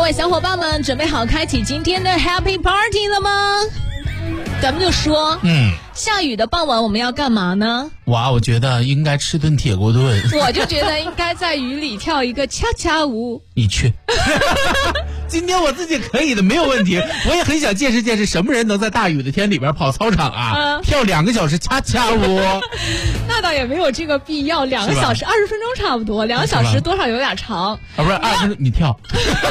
位小伙伴们，准备好开启今天的 Happy Party 了吗？咱们就说，下雨的傍晚我们要干嘛呢？ 我觉得应该吃顿铁锅炖。 我就觉得应该在雨里跳一个恰恰舞。 你去。今天我自己可以的，没有问题。我也很想见识见识什么人能在大雨的天里边跑操场啊，跳2个小时恰恰舞。 那倒也没有这个必要，2个小时20分钟差不多，2个小时多少有点长。 不是20分钟你跳。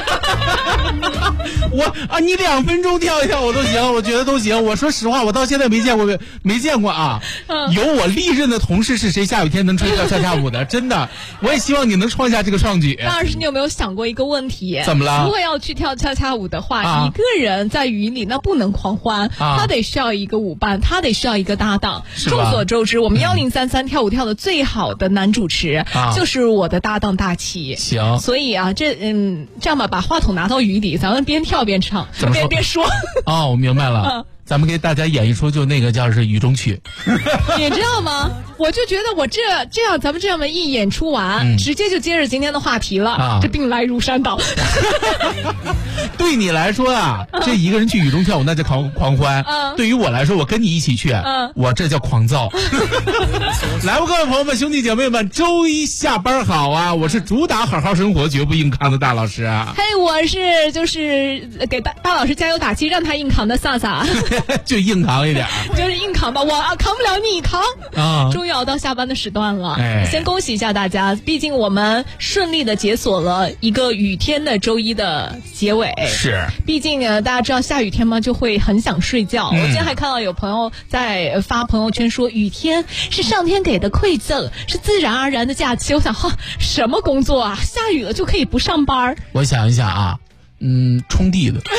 你2分钟跳一跳我都行，我觉得都行。我说实话，我到现在没见过啊。有我历任的同事是谁下雨天能跳恰恰舞的？真的，我也希望你能创下这个创举。 但是你有没有想过一个问题？ 怎么了？ 如果要去跳恰恰舞的话，一个人在雨里那不能狂欢，他得需要一个舞伴，他得需要一个搭档。众所周知，我们1033跳舞跳的最好的男主持就是我的搭档大齐。 行， 所以啊，这样吧，把话筒拿到雨里，咱们边跳边唱，边说。 我明白了。咱们给大家演绎出就那个叫是雨中曲。 你知道吗？我就觉得我这样咱们这么一演出完，直接就接着今天的话题了。这兵来如山倒。 对你来说啊，这一个人去雨中跳舞那叫狂欢。对于我来说，我跟你一起去，我这叫狂躁。来吧，各位朋友们、兄弟姐妹们，周一下班好啊！我是主打好好生活、绝不硬扛的大老师啊。 嘿，我是就是给大老师加油打气，让他硬扛的飒飒。 就硬扛一点， 就是硬扛吧，我扛不了你扛啊！终于要到下班的时段了，先恭喜一下大家，毕竟我们顺利的解锁了一个雨天的周一的结尾。 是， 毕竟大家知道下雨天嘛，就会很想睡觉。我今天还看到有朋友在发朋友圈说，雨天是上天给的馈赠，是自然而然的假期。我想，什么工作啊？下雨了就可以不上班？ 我想一想啊。冲地的，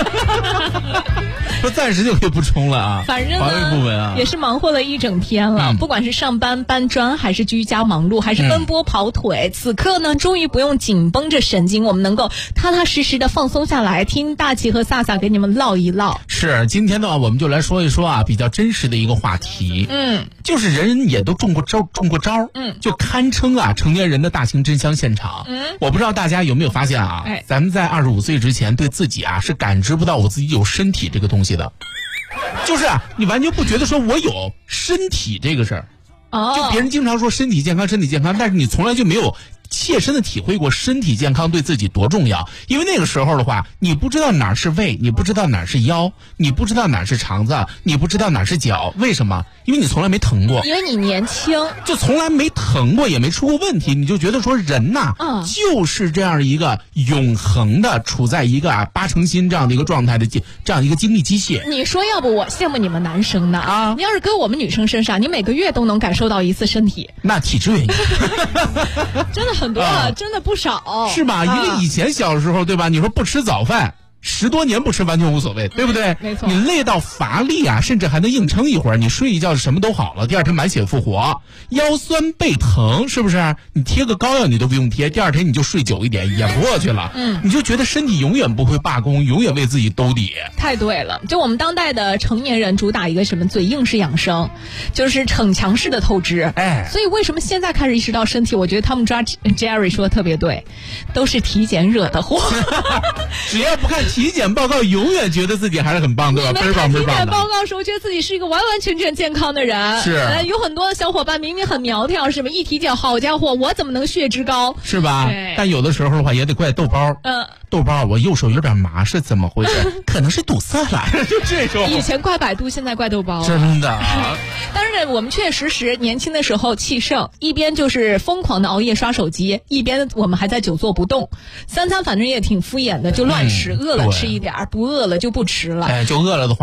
说暂时就可以不冲了啊。 反正环卫部门啊， 也是忙活了一整天了。不管是上班搬砖，还是居家忙碌，还是奔波跑腿，此刻呢，终于不用紧绷着神经，我们能够踏踏实实的放松下来，听大齐和飒飒给你们唠一唠。 是，今天的话，我们就来说一说啊，比较真实的一个话题。就是人也都中过招，就堪称啊成年人的大型真香现场。我不知道大家有没有发现啊，咱们在25岁之前对自己啊是感知不到我自己有身体这个东西的，就是你完全不觉得说我有身体这个事儿。就别人经常说身体健康，但是你从来就没有切身的体会过身体健康对自己多重要。因为那个时候的话，你不知道哪儿是胃，你不知道哪儿是腰，你不知道哪儿是肠子，你不知道哪儿是脚。为什么？因为你从来没疼过， 因为你年轻， 就从来没疼过，也没出过问题，你就觉得说人呐，就是这样一个永恒的处在一个8成新这样的一个状态的这样一个精密机械。 你说要不我羡慕你们男生呢？你要是搁我们女生身上，你每个月都能感受到一次身体， 那体质原因真的很多了，真的不少， 是吧？因为以前小时候，对吧？你说不吃早饭，10多年不吃完全无所谓，对不对？ 没错。 你累到乏力啊，甚至还能硬撑一会儿，你睡一觉什么都好了，第二天满血复活。腰酸背疼，是不是？你贴个膏药你都不用贴，第二天你就睡久一点也过去了。你就觉得身体永远不会罢工，永远为自己兜底。 太对了，就我们当代的成年人主打一个什么嘴硬式养生，就是逞强式的透支。所以为什么现在开始意识到身体？我觉得他们抓 Jerry 说的特别对，都是体检惹的祸。 只要不看体检报告，永远觉得自己还是很棒，对吧？ 你们看体检报告的时候，觉得自己是一个完完全全健康的人。 是， 有很多的小伙伴明明很苗条，是吧？一体检，好家伙，我怎么能血脂高？ 是吧？但有的时候的话，也得怪豆包。豆包，我右手有点麻，是怎么回事？可能是堵塞了，就这种。 以前怪百度，现在怪豆包。 真的。 但是我们确实年轻的时候气盛，一边就是疯狂的熬夜刷手机，一边我们还在久坐不动。3餐反正也挺敷衍的，就乱吃，饿了吃一点，不饿了就不吃了。 就饿了的话。